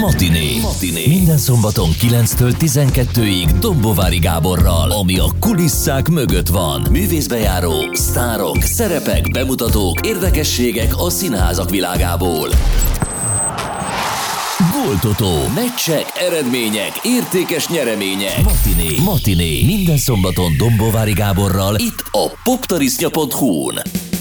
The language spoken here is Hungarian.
Matiné. Minden szombaton 9-től 12-ig Dombovári Gáborral, ami a kulisszák mögött van. Művészbejáró, sztárok, szerepek, bemutatók, érdekességek a színházak világából. Góltotó, meccsek, eredmények, értékes nyeremények. Matiné. Minden szombaton Dombovári Gáborral itt a poptarisztja.hu-n.